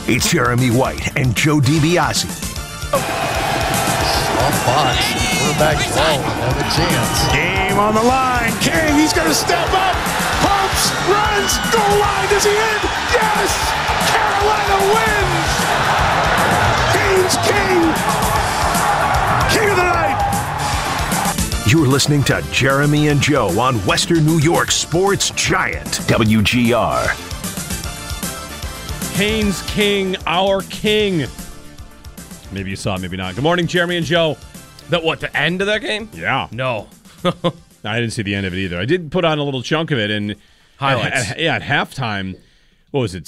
It's Jeremy White and Joe DiBiase. Off box. Quarterback throw. Have a chance. Game on the line. King, he's going to step up. Pumps, runs, goal line. Is he in? Yes! Carolina wins! Haynes King! King of the night! You're listening to Jeremy and Joe on Western New York Sports Giant, WGR. Haynes King, our king. Maybe you saw it, maybe not. Good morning, Jeremy and Joe. The end of that game? Yeah. No. I didn't see the end of it either. I did put on a little chunk of it. And highlights. At halftime, what was it,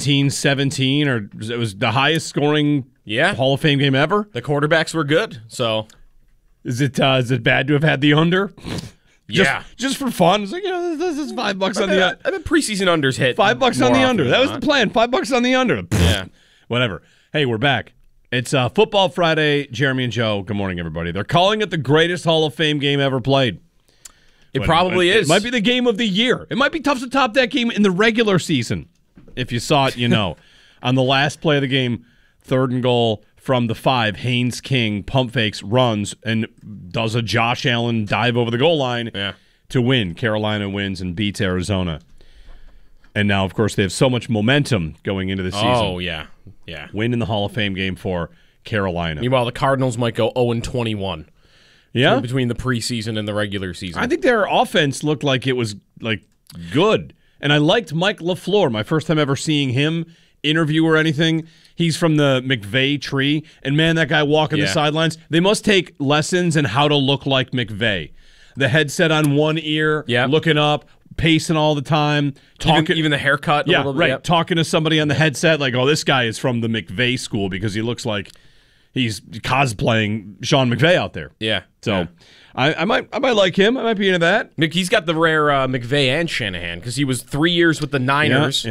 17-17? Or it was the highest scoring Hall of Fame game ever? The quarterbacks were good, so. Is it bad to have had the under? Yeah. Just for fun. It's like, this is $5 on the under. I bet preseason unders hit. $5 on the under. That was the plan. $5 on the under. Yeah. Whatever. Hey, we're back. It's Football Friday. Jeremy and Joe, good morning, everybody. They're calling it the greatest Hall of Fame game ever played. It probably is. It might be the game of the year. It might be tough to top that game in the regular season. If you saw it, you know. On the last play of the game, 3rd and goal from the 5, Haynes King pump fakes, runs, and does a Josh Allen dive over the goal line to win. Carolina wins and beats Arizona. And now, of course, they have so much momentum going into the season. Oh, yeah. Win in the Hall of Fame game for Carolina. Meanwhile, the Cardinals might go 0-21. Yeah? Between the preseason and the regular season. I think their offense looked like it was good. And I liked Mike LaFleur, my first time ever seeing him interview or anything. He's from the McVay tree. And, man, that guy walking the sidelines. They must take lessons in how to look like McVay. The headset on one ear, looking up, pacing all the time. Talking, even the haircut. Yeah, a little bit, right. Yep. Talking to somebody on the headset like, oh, this guy is from the McVay school because he looks like he's cosplaying Sean McVay out there. Yeah. So I might like him. I might be into that. He's got the rare McVay and Shanahan because he was 3 years with the Niners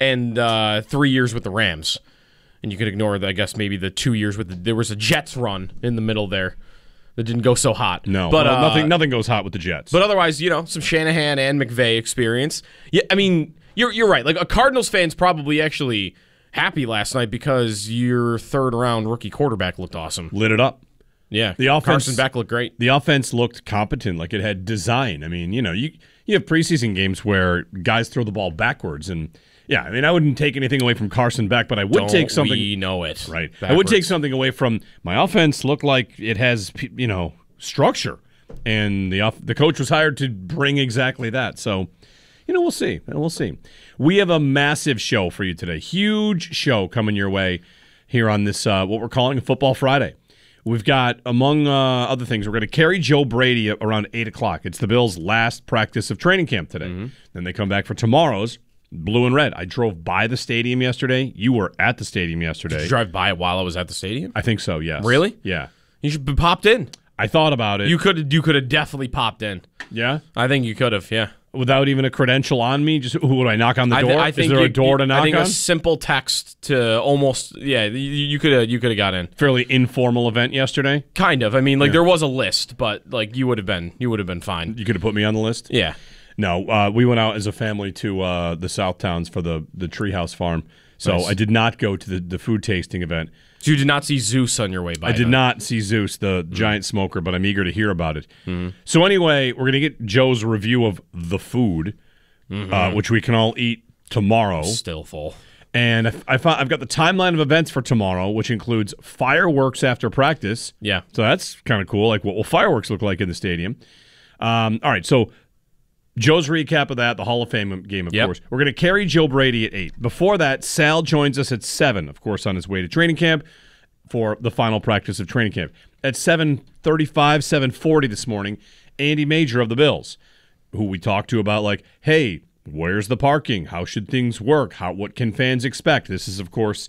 and 3 years with the Rams. And you could ignore, I guess, maybe the 2 years there was a Jets run in the middle there that didn't go so hot. No, but nothing goes hot with the Jets. But otherwise, some Shanahan and McVay experience. Yeah, I mean, you're right. Like a Cardinals fan's probably actually happy last night because your 3rd-round rookie quarterback looked awesome. Lit it up. Yeah, the offense, Carson Beck looked great. The offense looked competent, like it had design. I mean, you have preseason games where guys throw the ball backwards, and I mean, I wouldn't take anything away from Carson Beck, but I would take something. We know it, right? Backwards. I would take something away from my offense. Looked like it has, structure, and the coach was hired to bring exactly that. So, we'll see. We'll see. We have a massive show for you today. Huge show coming your way here on this what we're calling a Football Friday. We've got, among other things, we're going to carry Joe Brady around 8 o'clock. It's the Bills' last practice of training camp today. Mm-hmm. Then they come back for tomorrow's blue and red. I drove by the stadium yesterday. You were at the stadium yesterday. Did you drive by it while I was at the stadium? I think so, yes. Really? Yeah. You should have popped in. I thought about it. You could have definitely popped in. Yeah? I think you could have, yeah. Without even a credential on me? Just would I knock on the door? Is there a door to knock on? I think a simple text to almost, you could have got in. Fairly informal event yesterday? Kind of. I mean, there was a list, but you would have been fine. You could have put me on the list? Yeah. No, we went out as a family to the Southtowns for the Treehouse Farm. So nice. I did not go to the food tasting event. So you did not see Zeus on your way by? I did not see Zeus, the giant smoker, but I'm eager to hear about it. Mm-hmm. So anyway, we're going to get Joe's review of the food, which we can all eat tomorrow. Still full. And I've got the timeline of events for tomorrow, which includes fireworks after practice. Yeah. So that's kind of cool. Like, what will fireworks look like in the stadium? All right, so Joe's recap of that, the Hall of Fame game, of course. We're going to carry Joe Brady at 8. Before that, Sal joins us at 7, of course, on his way to training camp for the final practice of training camp. At 7:35, 7:40 this morning, Andy Major of the Bills, who we talked to about, like, hey, where's the parking? How should things work? What can fans expect? This is, of course,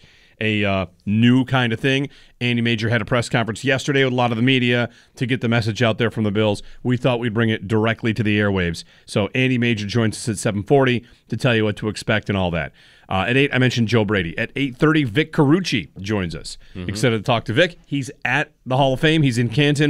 a new kind of thing. Andy Major had a press conference yesterday with a lot of the media to get the message out there from the Bills. We thought we'd bring it directly to the airwaves. So Andy Major joins us at 7:40 to tell you what to expect and all that. At 8, I mentioned Joe Brady. At 8:30, Vic Carucci joins us. Excited to talk to Vic. He's at the Hall of Fame. He's in Canton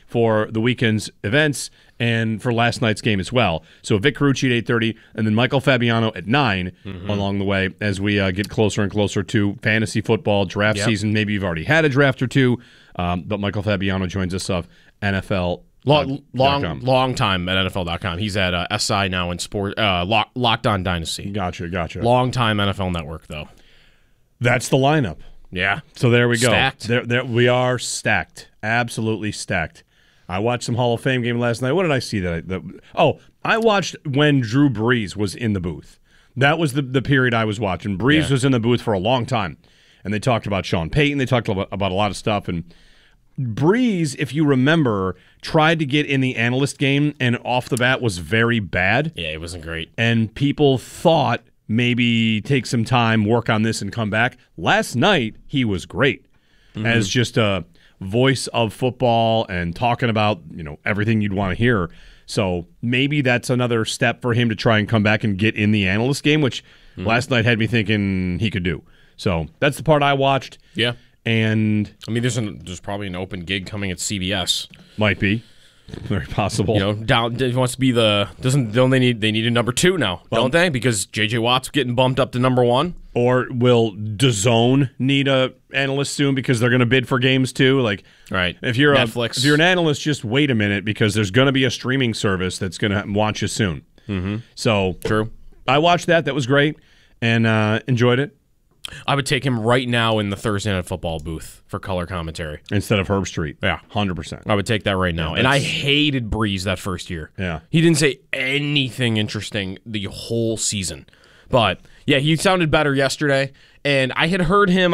for the weekend's events and for last night's game as well. So Vic Carucci at 8:30, and then Michael Fabiano at 9 along the way as we get closer and closer to fantasy football draft season. Maybe you've already had a draft or two, but Michael Fabiano joins us of NFL. Long time at NFL.com. He's at SI now in sport. Locked On Dynasty. Gotcha. Long time NFL Network though. That's the lineup. Yeah. So there we go. Stacked. There we are, stacked. Absolutely stacked. I watched some Hall of Fame game last night. What did I see I watched when Drew Brees was in the booth. That was the period I was watching. Brees was in the booth for a long time. And they talked about Sean Payton. They talked about a lot of stuff. And Brees, if you remember, tried to get in the analyst game and off the bat was very bad. Yeah, it wasn't great. And people thought maybe take some time, work on this, and come back. Last night, he was great as just a voice of football and talking about everything you'd want to hear. So maybe that's another step for him to try and come back and get in the analyst game, which last night had me thinking he could do. So that's the part I watched. Yeah. And I mean, there's probably an open gig coming at CBS. Might be. Very possible. He wants to be don't they need a number 2 now, don't they? Because J.J. Watt's getting bumped up to number 1. Or will DAZN need a analyst soon because they're going to bid for games too? Right. If you're Netflix. If you're an analyst, just wait a minute because there's going to be a streaming service that's going to watch you soon. So true. I watched that. That was great and enjoyed it. I would take him right now in the Thursday Night Football booth for color commentary. Instead of Herb Street. Yeah. 100%. I would take that right now. And I hated Breeze that first year. Yeah. He didn't say anything interesting the whole season. But, yeah, he sounded better yesterday. And I had heard him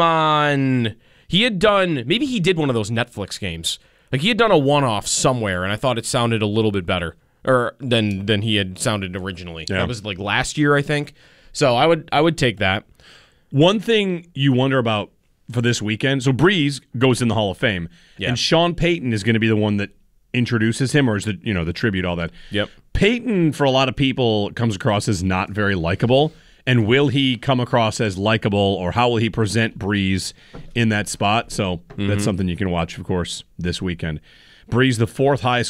maybe he did one of those Netflix games. He had done a one-off somewhere, and I thought it sounded a little bit better than he had sounded originally. Yeah. That was last year, I think. So I would take that. One thing you wonder about for this weekend, so Breeze goes in the Hall of Fame, and Sean Payton is going to be the one that introduces him, or is the tribute, all that. Yep. Payton, for a lot of people, comes across as not very likable, and will he come across as likable, or how will he present Breeze in that spot? So that's something you can watch, of course, this weekend. Breeze, the fourth highest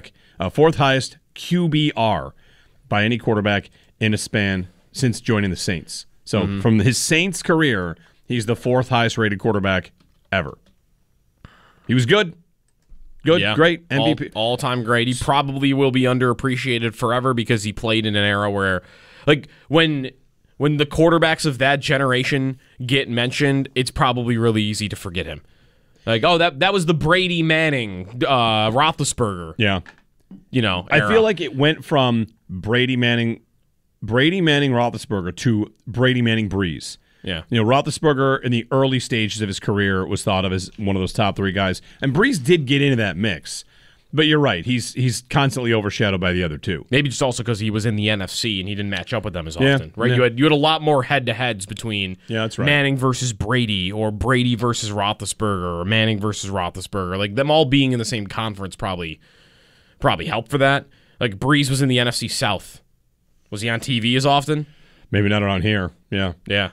QBR by any quarterback in a span since joining the Saints. So from his Saints career, he's the fourth highest rated quarterback ever. He was good. Great. MVP. All-time great. He probably will be underappreciated forever because he played in an era where, when the quarterbacks of that generation get mentioned, it's probably really easy to forget him. That was the Brady Manning, Roethlisberger. Yeah. Era. I feel like it went from Brady Manning, Roethlisberger to Brady Manning, Breeze. Yeah. Roethlisberger in the early stages of his career was thought of as one of those top 3 guys, and Breeze did get into that mix. But you're right, he's constantly overshadowed by the other 2. Maybe just also because he was in the NFC and he didn't match up with them as often, right? Yeah. You had a lot more head-to-heads between that's right. Manning versus Brady, or Brady versus Roethlisberger, or Manning versus Roethlisberger. Them all being in the same conference probably helped for that. Breeze was in the NFC South. Was he on TV as often? Maybe not around here. Yeah. Yeah.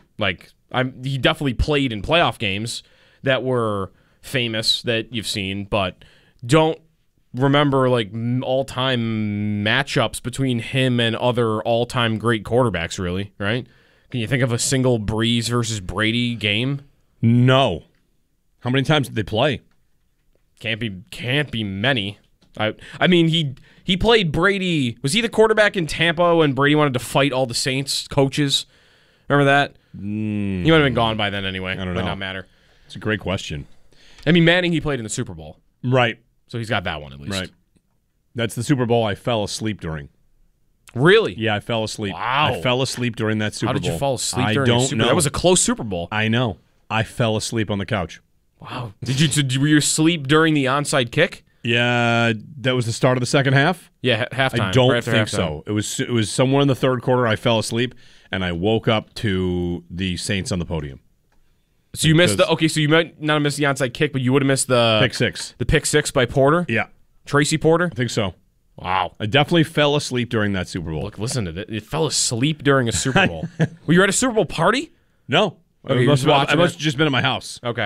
He definitely played in playoff games that were famous that you've seen, but don't remember all-time matchups between him and other all-time great quarterbacks, really, right? Can you think of a single Breeze versus Brady game? No. How many times did they play? Can't be many. I mean, he played Brady. Was he the quarterback in Tampa when Brady wanted to fight all the Saints coaches? Remember that? He might have been gone by then anyway. I don't know. Might not matter. It's a great question. I mean, Manning, he played in the Super Bowl. Right. So he's got that one at least. Right. That's the Super Bowl I fell asleep during. Really? Yeah, I fell asleep. Wow. I fell asleep during that Super Bowl. How did you fall asleep during the Super Bowl? That was a close Super Bowl. I know. I fell asleep on the couch. Wow. Were you asleep during the onside kick? Yeah, that was the start of the second half. Yeah, halftime. I don't think so. It was somewhere in the third quarter. I fell asleep, and I woke up to the Saints on the podium. So you missed so you might not have missed the onside kick, but you would have missed the pick six. The pick six by Porter? Yeah. Tracy Porter? I think so. Wow. I definitely fell asleep during that Super Bowl. Look, listen to it. It fell asleep during a Super Bowl. Were you at a Super Bowl party? No. I must have just been at my house. Okay.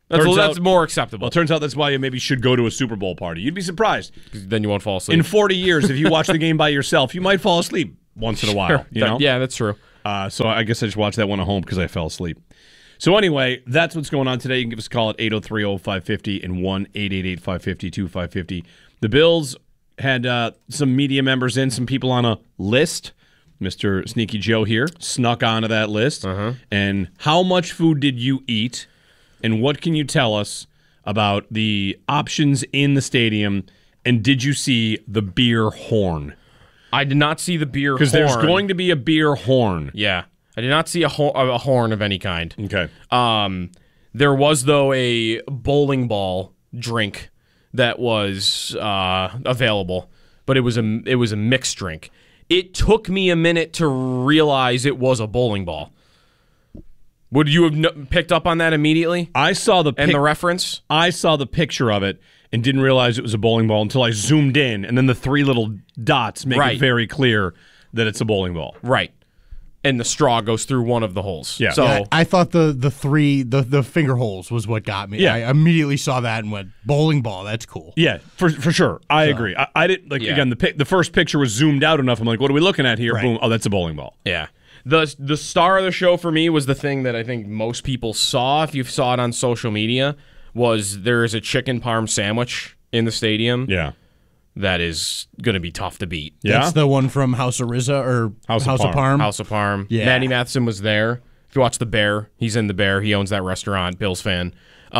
That's more acceptable. Well, it turns out that's why you maybe should go to a Super Bowl party. You'd be surprised. Then you won't fall asleep. In 40 years, if you watch the game by yourself, you might fall asleep once in a while. You know? Yeah, that's true. So I guess I just watched that one at home because I fell asleep. So anyway, that's what's going on today. You can give us a call at 803-0550 and 1-888-550-2550. The Bills had some media members in, some people on a list. Mr. Sneaky Joe here snuck onto that list. And how much food did you eat? And what can you tell us about the options in the stadium? And did you see the beer horn? I did not see the beer horn. Because there's going to be a beer horn. Yeah. I did not see a horn of any kind. Okay. There was, though, a bowling ball drink that was available, but it was a mixed drink. It took me a minute to realize it was a bowling ball. Would you have picked up on that immediately? I saw the reference. I saw the picture of it and didn't realize it was a bowling ball until I zoomed in, and then the three little dots make it very clear that it's a bowling ball. Right. And the straw goes through one of the holes. Yeah. So yeah, I thought the finger holes was what got me. Yeah. I immediately saw that and went, bowling ball, that's cool. Yeah, for sure. I agree. I didn't again. The first picture was zoomed out enough. I'm like, what are we looking at here? Right. Boom. Oh, that's a bowling ball. yeah. The star of the show for me was the thing that I think most people saw, if you saw it on social media, was there is a chicken parm sandwich in the stadium. Yeah. That is going to be tough to beat. Yeah. That's the one from House of Rizza or House of Parm. House of Parm. Yeah. Matty Matheson was there. If you watch The Bear, he's in The Bear. He owns that restaurant. Bills fan.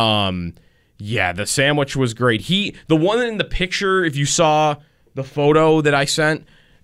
Yeah, the sandwich was great. The one in the picture, if you saw the photo that I sent,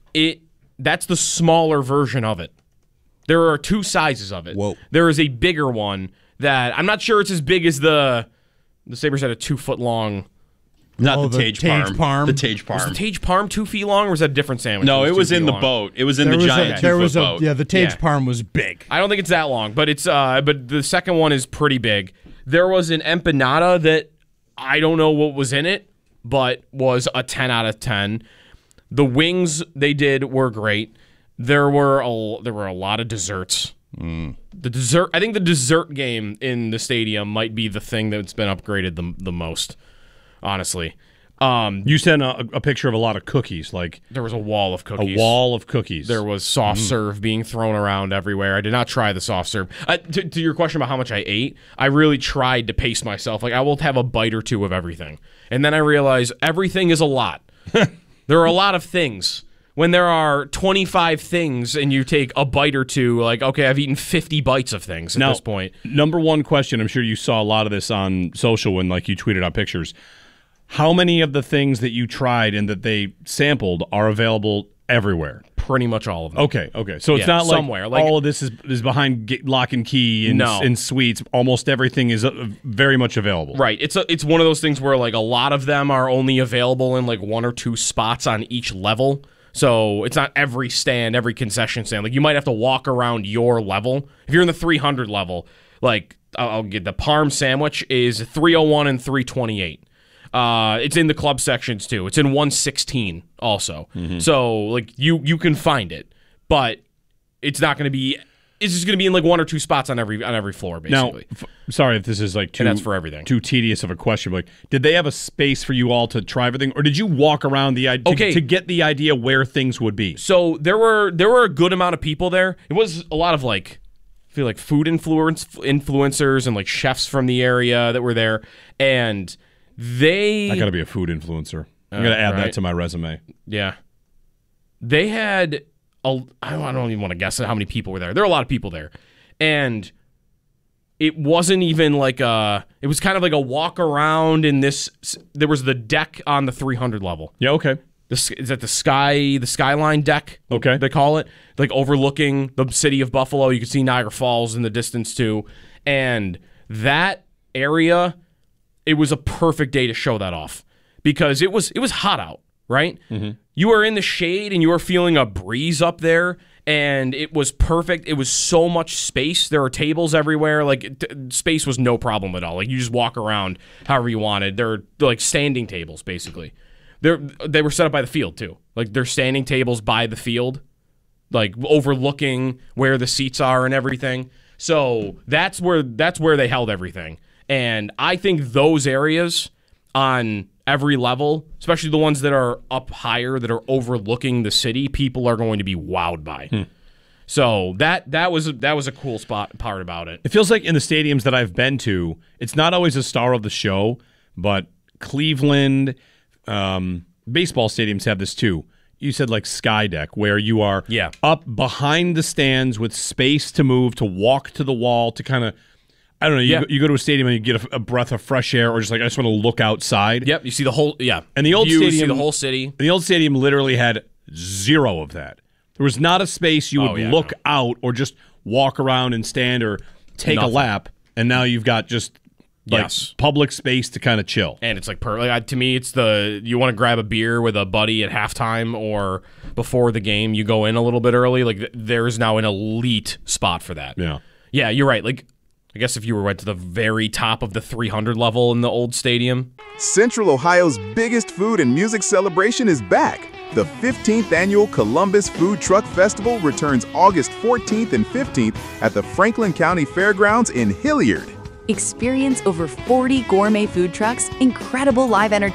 that's the smaller version of it. There are two sizes of it. Whoa. There is a bigger one that I'm not sure it's as big as the Sabres had a 2 foot long. Not the Tage Parm. The Tage Parm. Was the Tage Parm 2 feet long, or was that a different sandwich? No, it was in the boat. It was in the giant 2-foot boat. Yeah, the Tage Parm was big. I don't think it's that long, but it's but the second one is pretty big. There was an empanada that I don't know what was in it, but was a 10 out of 10. The wings they did were great. There were a lot of desserts. The dessert, I think the dessert game in the stadium might be the thing that's been upgraded the most. Honestly, you sent a picture of a lot of cookies. Like there was a wall of cookies. A wall of cookies. There was soft serve being thrown around everywhere. I did not try the soft serve. To your question about how much I ate, I really tried to pace myself. Like I will have a bite or two of everything, and then I realized everything is a lot. There are a lot of things. When there are 25 things and you take a bite or two, like, okay, I've eaten 50 bites of things at this point. Number one question, I'm sure you saw a lot of this on social when you tweeted out pictures. How many of the things that you tried and that they sampled are available everywhere? Pretty much all of them. Okay. So it's not somewhere. Like all of this is behind lock and key and suites. Almost everything is very much available. Right. It's one of those things where like a lot of them are only available in like 1 or 2 spots on each level. So it's not every stand, every concession stand. Like you might have to walk around your level. If you're in the 300 level, like I'll get the Parm sandwich is 301 and 328. It's in the club sections too. It's in 116 also. Mm-hmm. So like you can find it, but it's not going to be. It's just going to be in like 1 or 2 spots on every floor, basically. Now, sorry if this is like and that's for everything. Too tedious of a question. But did they have a space for you all to try everything, or did you walk around to get the idea where things would be? So there were a good amount of people there. It was a lot of like I feel like food influencers and like chefs from the area that were there, and I got to be a food influencer. I'm going to add that to my resume. Yeah, they had. I don't even want to guess how many people were there. There were a lot of people there. And it wasn't even like it was kind of like a walk around in this. There was the deck on the 300 level. Yeah, okay. Is that the Skyline deck? Okay. They call it. Like overlooking the city of Buffalo. You can see Niagara Falls in the distance too. And that area, it was a perfect day to show that off. Because it was hot out, right? Mm-hmm. You were in the shade and you were feeling a breeze up there, and it was perfect. It was so much space. There are tables everywhere. Like space was no problem at all. Like you just walk around however you wanted. They're like standing tables basically. They were set up by the field too. Like they're standing tables by the field, like overlooking where the seats are and everything. So that's where they held everything. And I think those areas on every level, especially the ones that are up higher, that are overlooking the city, people are going to be wowed by. So that was a cool part about it. It feels like in the stadiums that I've been to, it's not always a star of the show, but Cleveland, baseball stadiums have this too. You said like Sky Deck, where you are up behind the stands with space to move, to walk to the wall, to kind of, I don't know, you go to a stadium and you get a breath of fresh air, or just like, I just want to look outside. Yep, you see the whole, And the old stadium, see the whole city. And the old stadium literally had zero of that. There was not a space you would look out or just walk around and stand or take a lap, and now you've got just public space to kind of chill. And it's like, to me, it's you want to grab a beer with a buddy at halftime or before the game, you go in a little bit early. Like, there's now an elite spot for that. Yeah, you're right. Like, I guess if you went to the very top of the 300 level in the old stadium. Central Ohio's biggest food and music celebration is back. The 15th annual Columbus Food Truck Festival returns August 14th and 15th at the Franklin County Fairgrounds in Hilliard. Experience over 40 gourmet food trucks, incredible live entertainment,